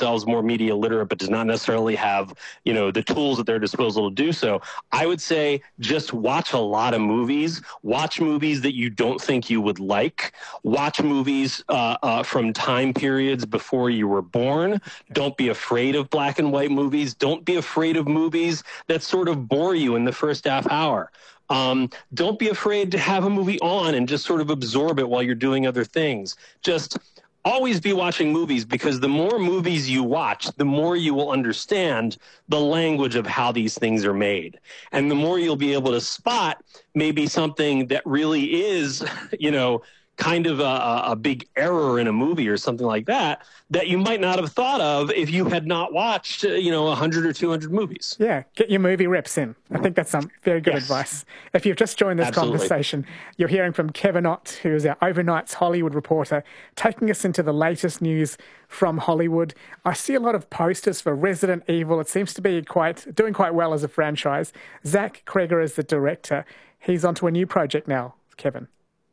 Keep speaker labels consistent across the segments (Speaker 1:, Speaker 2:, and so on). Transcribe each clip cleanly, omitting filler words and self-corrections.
Speaker 1: themselves more media literate, but does not necessarily have, the tools at their disposal to do so. I would say just watch a lot of movies. Watch movies that you don't think you would like. Watch movies from time periods before you were born. Don't be afraid of black and white movies. Don't be afraid of movies that sort of bore you in the first half hour. Don't be afraid to have a movie on and just sort of absorb it while you're doing other things. Just always be watching movies, because the more movies you watch, the more you will understand the language of how these things are made. And the more you'll be able to spot maybe something that really is, kind of a big error in a movie or something like that, that you might not have thought of if you had not watched, 100 or 200 movies.
Speaker 2: Yeah, get your movie reps in. I think that's some very good advice. If you've just joined this conversation, you're hearing from Kevin Ott, who's our Overnight's Hollywood reporter, taking us into the latest news from Hollywood. I see a lot of posters for Resident Evil. It seems to be doing quite well as a franchise. Zach Cregger is the director. He's onto a new project now, Kevin.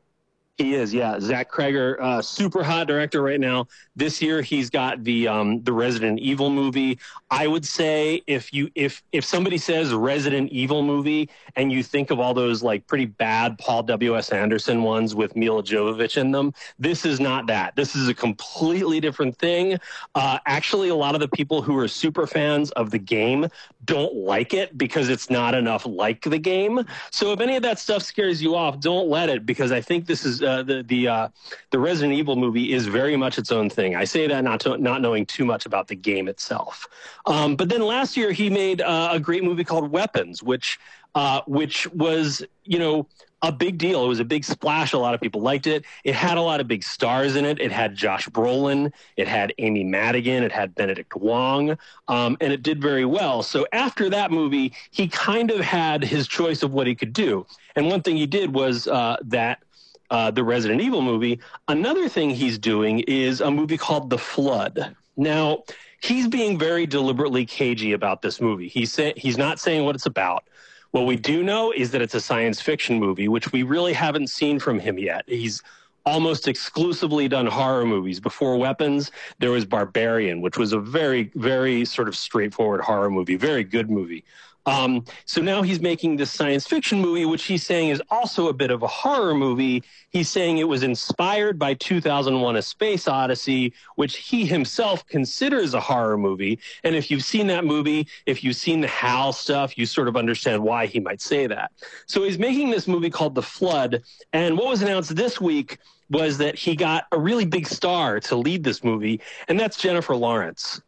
Speaker 1: He is, yeah. Zach Cregger, super hot director right now. This year, he's got the Resident Evil movie. I would say if somebody says Resident Evil movie and you think of all those like pretty bad Paul W.S. Anderson ones with Mila Jovovich in them, this is not that. This is a completely different thing. Actually, a lot of the people who are super fans of the game don't like it because it's not enough like the game. So if any of that stuff scares you off, don't let it, because I think this is the Resident Evil movie is very much its own thing. I say that not knowing too much about the game itself. But then last year he made a great movie called Weapons, which was, a big deal. It was a big splash. A lot of people liked it. It had a lot of big stars in it. It had Josh Brolin. It had Amy Madigan. It had Benedict Wong. And it did very well. So after that movie, he kind of had his choice of what he could do. And one thing he did was the Resident Evil movie. Another thing he's doing is a movie called The Flood. Now, he's being very deliberately cagey about this movie. He's not saying what it's about. What we do know is that it's a science fiction movie, which we really haven't seen from him yet. He's almost exclusively done horror movies. Before Weapons, there was Barbarian, which was a very, very sort of straightforward horror movie, very good movie. So now he's making this science fiction movie, which he's saying is also a bit of a horror movie. He's saying it was inspired by 2001: A Space Odyssey, which he himself considers a horror movie. And if you've seen that movie, if you've seen the HAL stuff, you sort of understand why he might say that. So he's making this movie called The Flood. And what was announced this week was that he got a really big star to lead this movie, and that's Jennifer Lawrence.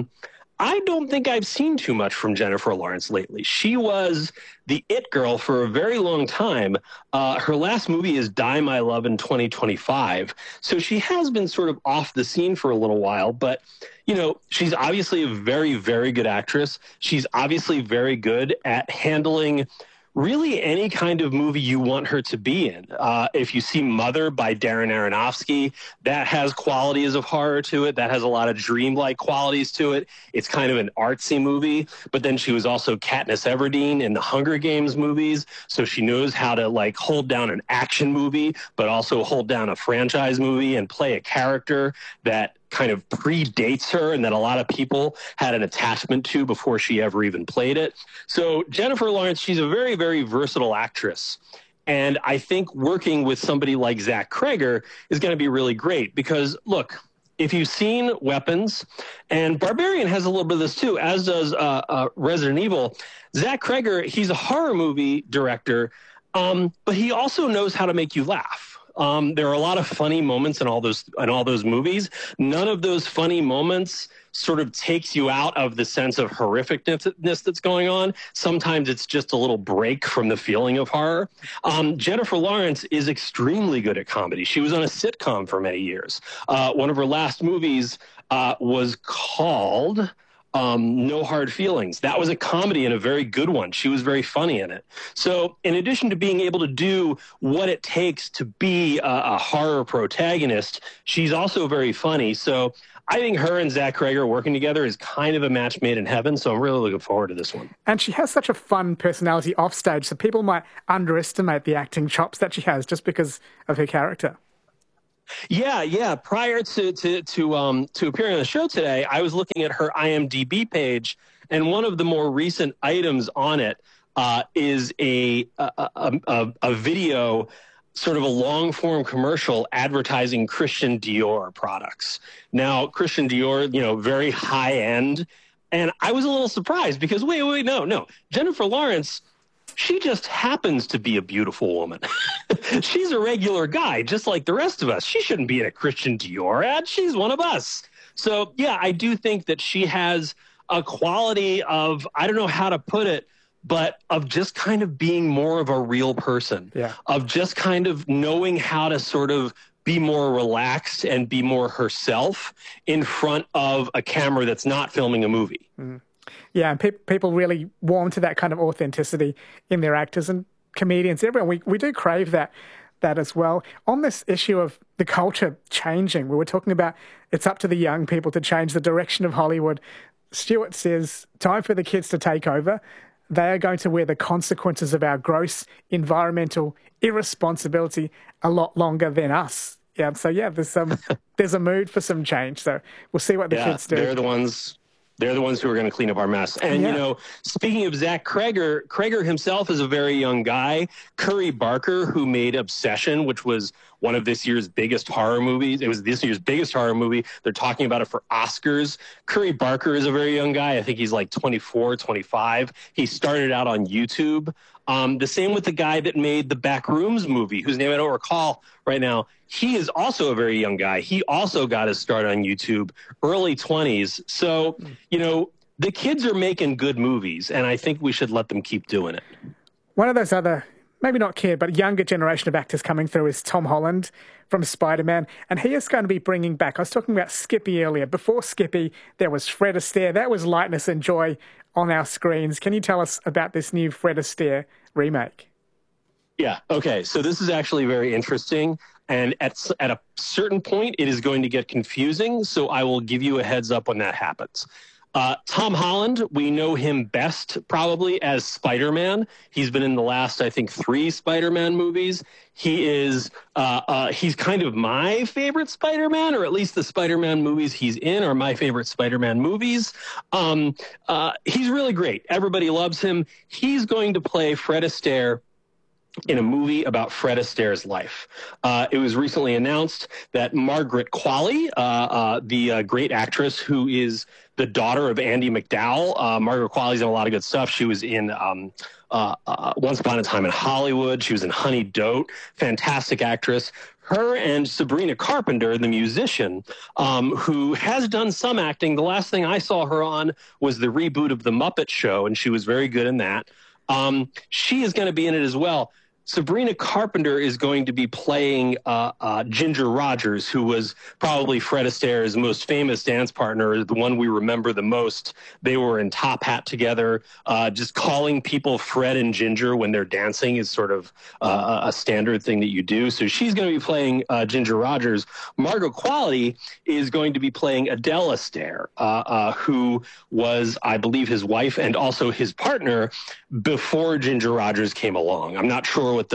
Speaker 1: I don't think I've seen too much from Jennifer Lawrence lately. She was the it girl for a very long time. Her last movie is Die My Love in 2025. So she has been sort of off the scene for a little while, but she's obviously a very, very good actress. She's obviously very good at handling really any kind of movie you want her to be in. If you see Mother by Darren Aronofsky, that has qualities of horror to it. That has a lot of dreamlike qualities to it. It's kind of an artsy movie, but then she was also Katniss Everdeen in the Hunger Games movies, so she knows how to like hold down an action movie, but also hold down a franchise movie and play a character that kind of predates her and that a lot of people had an attachment to before she ever even played it. So Jennifer Lawrence, she's a very, very versatile actress. And I think working with somebody like Zach Cregger is going to be really great because, look, if you've seen Weapons, and Barbarian has a little bit of this too, as does Resident Evil, Zach Cregger, he's a horror movie director, but he also knows how to make you laugh. There are a lot of funny moments in all those movies. None of those funny moments sort of takes you out of the sense of horrificness that's going on. Sometimes it's just a little break from the feeling of horror. Jennifer Lawrence is extremely good at comedy. She was on a sitcom for many years. One of her last movies was called No Hard Feelings. That was a comedy and a very good one. She was very funny in it. So in addition to being able to do what it takes to be a horror protagonist, she's also very funny. So I think her and Zach Cregger working together is kind of a match made in heaven. So I'm really looking forward to this one.
Speaker 2: And she has such a fun personality off stage, so people might underestimate the acting chops that she has just because of her character.
Speaker 1: Yeah. Prior to appearing on the show today, I was looking at her IMDb page, and one of the more recent items on it is a video, sort of a long form commercial advertising Christian Dior products. Now, Christian Dior, very high end, and I was a little surprised because wait, no, Jennifer Lawrence. She just happens to be a beautiful woman. She's a regular guy, just like the rest of us. She shouldn't be in a Christian Dior ad. She's one of us. So, yeah, I do think that she has a quality of, I don't know how to put it, but of just kind of being more of a real person, of just kind of knowing how to sort of be more relaxed and be more herself in front of a camera that's not filming a movie.
Speaker 2: Mm. Yeah, and people really warm to that kind of authenticity in their actors and comedians. Everyone, we do crave that as well. On this issue of the culture changing, we were talking about it's up to the young people to change the direction of Hollywood. Stewart says, time for the kids to take over. They are going to wear the consequences of our gross environmental irresponsibility a lot longer than us. Yeah, so there's a mood for some change. So we'll see what the kids do.
Speaker 1: They're the ones who are going to clean up our mess. And, speaking of Zach Cregger himself is a very young guy. Curry Barker, who made Obsession, which was one of this year's biggest horror movies. It was this year's biggest horror movie. They're talking about it for Oscars. Curry Barker is a very young guy. I think he's like 24, 25. He started out on YouTube. The same with the guy that made the Backrooms movie, whose name I don't recall right now. He is also a very young guy. He also got his start on YouTube, early 20s. So, the kids are making good movies, and I think we should let them keep doing it.
Speaker 2: One of those other, maybe not kid, but younger generation of actors coming through is Tom Holland from Spider-Man, and he is going to be bringing back, I was talking about Skippy earlier. Before Skippy, there was Fred Astaire. That was lightness and joy on our screens. Can you tell us about this new Fred Astaire remake?
Speaker 1: Yeah, okay. So this is actually very interesting. And at a certain point, it is going to get confusing. So I will give you a heads up when that happens. Tom Holland, we know him best probably as Spider-Man. He's been in the last, I think, 3 Spider-Man movies. He's kind of my favorite Spider-Man, or at least the Spider-Man movies he's in are my favorite Spider-Man movies. He's really great. Everybody loves him. He's going to play Fred Astaire in a movie about Fred Astaire's life. It was recently announced that Margaret Qualley, the great actress who is the daughter of Andie MacDowell, Margaret Qualley's in a lot of good stuff. She was in Once Upon a Time in Hollywood. She was in Honey Dote. Fantastic actress. Her and Sabrina Carpenter, the musician, who has done some acting. The last thing I saw her on was the reboot of The Muppet Show, and she was very good in that. She is going to be in it as well. Sabrina Carpenter is going to be playing Ginger Rogers, who was probably Fred Astaire's most famous dance partner, the one we remember the most. They were in Top Hat together. Just calling people Fred and Ginger when they're dancing is sort of a standard thing that you do. So she's going to be playing Ginger Rogers. Margaret Qualley is going to be playing Adele Astaire, who was, I believe, his wife and also his partner before Ginger Rogers came along. I'm not sure what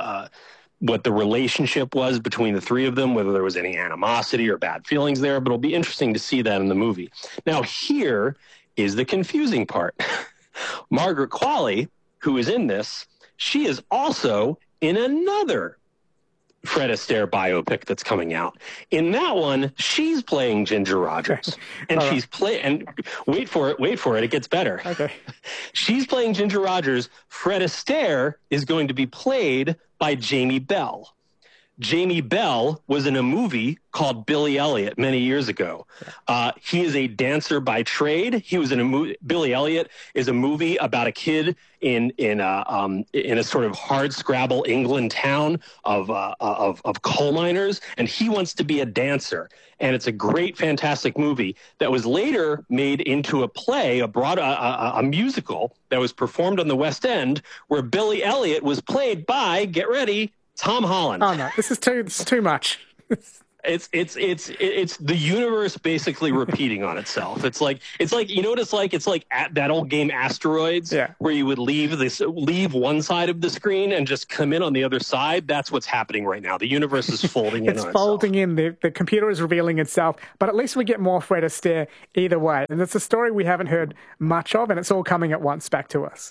Speaker 1: the relationship was between the three of them, whether there was any animosity or bad feelings there, but it'll be interesting to see that in the movie. Now, here is the confusing part. Margaret Qualley, who is in this, she is also in another Fred Astaire biopic that's coming out. In that one, she's playing Ginger Rogers. And wait for it, it gets better.
Speaker 2: Okay.
Speaker 1: She's playing Ginger Rogers. Fred Astaire is going to be played by Jamie Bell. Jamie Bell was in a movie called Billy Elliot many years ago. He is a dancer by trade. He was in a movie. Billy Elliot is a movie about a kid in a sort of hard scrabble England town of coal miners, and he wants to be a dancer. And it's a great, fantastic movie that was later made into a play, a musical that was performed on the West End, where Billy Elliot was played by, get ready, Tom Holland.
Speaker 2: Oh no, this is too much.
Speaker 1: It's the universe basically repeating on itself. It's like you know what it's like? It's like at that old game Asteroids, where you would leave one side of the screen and just come in on the other side. That's what's happening right now. The universe is folding in.
Speaker 2: It's folding in. The computer is revealing itself, but at least we get more Fred Astaire either way. And it's a story we haven't heard much of, and it's all coming at once back to us.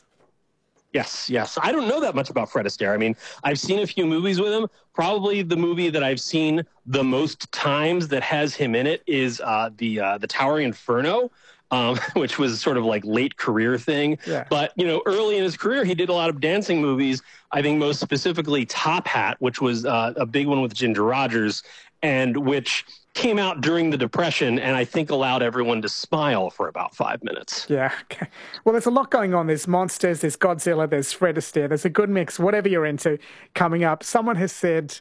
Speaker 1: Yes. I don't know that much about Fred Astaire. I mean, I've seen a few movies with him. Probably the movie that I've seen the most times that has him in it is the Towering Inferno, which was sort of like late career thing.
Speaker 2: Yeah.
Speaker 1: But, early in his career, he did a lot of dancing movies. I think most specifically Top Hat, which was a big one with Ginger Rogers, and which came out during the Depression and I think allowed everyone to smile for about 5 minutes.
Speaker 2: Yeah. Okay. Well, there's a lot going on. There's monsters, there's Godzilla, there's Fred Astaire. There's a good mix, whatever you're into, coming up. Someone has said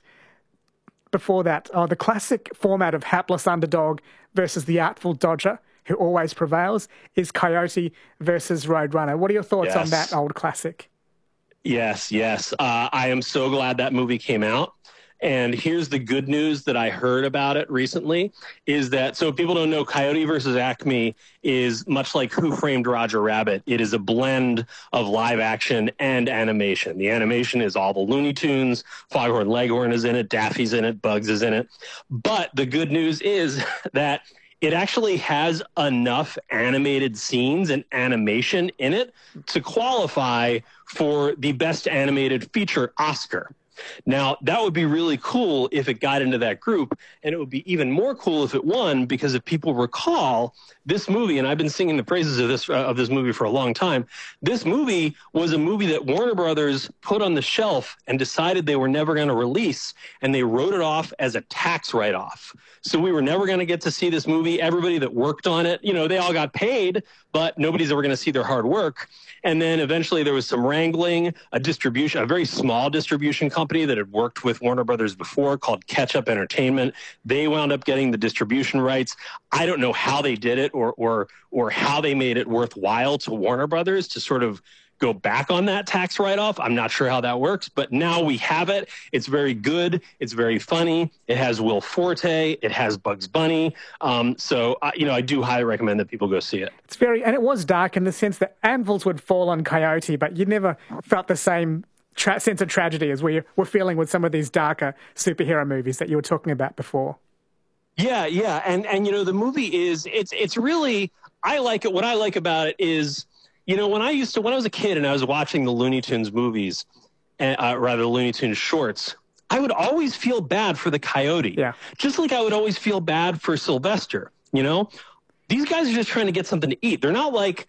Speaker 2: before that, the classic format of hapless underdog versus the artful dodger who always prevails is Coyote versus Roadrunner. What are your thoughts on that old classic?
Speaker 1: Yes. I am so glad that movie came out. And here's the good news that I heard about it recently is that, so if people don't know, Coyote versus Acme is much like Who Framed Roger Rabbit. It is a blend of live action and animation. The animation is all the Looney Tunes, Foghorn Leghorn is in it, Daffy's in it, Bugs is in it. But the good news is that it actually has enough animated scenes and animation in it to qualify for the Best Animated Feature Oscar. Now, that would be really cool if it got into that group, and it would be even more cool if it won, because if people recall, this movie, and I've been singing the praises of this movie for a long time, this movie was a movie that Warner Brothers put on the shelf and decided they were never going to release, and they wrote it off as a tax write-off. So we were never going to get to see this movie. Everybody that worked on it, they all got paid, but nobody's ever going to see their hard work. And then eventually there was some wrangling, a very small distribution company that had worked with Warner Brothers before called Catch Up Entertainment. They wound up getting the distribution rights. I don't know how they did it or how they made it worthwhile to Warner Brothers to sort of go back on that tax write-off. I'm not sure how that works, but now we have it. It's very good. It's very funny. It has Will Forte. It has Bugs Bunny. So I do highly recommend that people go see it.
Speaker 2: And it was dark in the sense that anvils would fall on Coyote, but you never felt the same sense of tragedy as we were feeling with some of these darker superhero movies that you were talking about before.
Speaker 1: Yeah. And the movie it's really, I like it. What I like about it is, when I was a kid and I was watching the Looney Tunes movies, rather Looney Tunes shorts, I would always feel bad for the Coyote.
Speaker 2: Yeah.
Speaker 1: Just like I would always feel bad for Sylvester, These guys are just trying to get something to eat. They're not like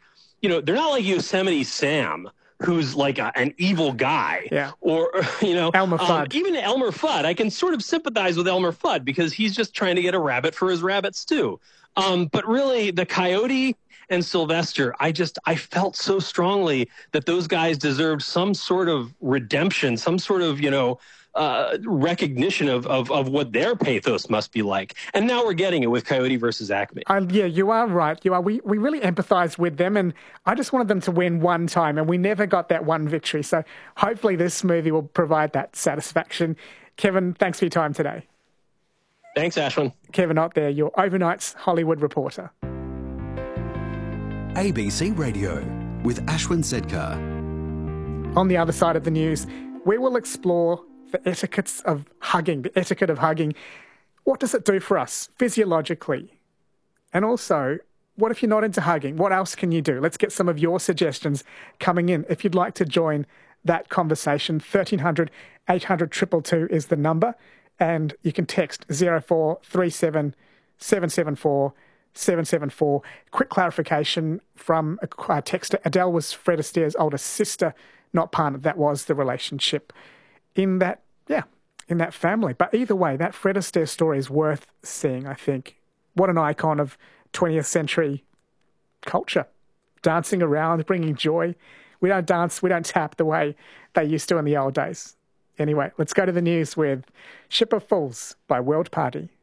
Speaker 1: Yosemite Sam, who's like an evil guy.
Speaker 2: Yeah.
Speaker 1: Or,
Speaker 2: Elmer Fudd.
Speaker 1: Even Elmer Fudd, I can sort of sympathize with Elmer Fudd because he's just trying to get a rabbit for his rabbit stew. But really, the Coyote and Sylvester, I felt so strongly that those guys deserved some sort of redemption, some sort of, recognition of what their pathos must be like. And now we're getting it with Coyote versus Acme.
Speaker 2: Yeah, you are right. We really empathized with them, and I just wanted them to win one time, and we never got that one victory. So hopefully this movie will provide that satisfaction. Kevin, thanks for your time today.
Speaker 1: Thanks, Ashwin.
Speaker 2: Kevin Ott there, your Overnight's Hollywood reporter.
Speaker 3: ABC Radio with Ashwin Sedkar.
Speaker 2: On the other side of the news, we will explore the etiquette of hugging. What does it do for us physiologically? And also, what if you're not into hugging? What else can you do? Let's get some of your suggestions coming in. If you'd like to join that conversation, 1300 800 222 is the number. And you can text 0437 774 774. Quick clarification from a texter. Adele was Fred Astaire's older sister, not partner. That was the relationship in that family. But either way, that Fred Astaire story is worth seeing, I think. What an icon of 20th century culture. Dancing around, bringing joy. We don't dance, we don't tap the way they used to in the old days. Anyway, let's go to the news with Ship of Fools by World Party.